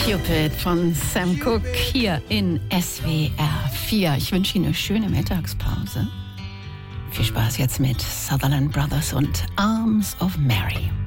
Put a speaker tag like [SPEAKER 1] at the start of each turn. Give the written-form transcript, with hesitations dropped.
[SPEAKER 1] Cupid von Sam Cooke hier in SWR 4. Ich wünsche Ihnen eine schöne Mittagspause. Viel Spaß jetzt mit Sutherland Brothers und Arms of Mary.